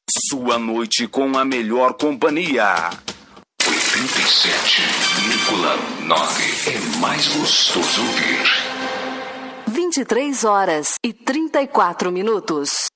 Sua noite com a melhor companhia. 87,9 é mais gostoso ouvir. 23 horas e 34 minutos.